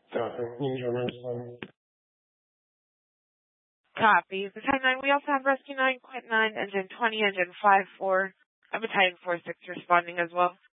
Need your emergency line. Copy. The 10-9, we also have Rescue 9, Quint 9, Engine 20, Engine 5-4, a Battalion 4-6 responding as well.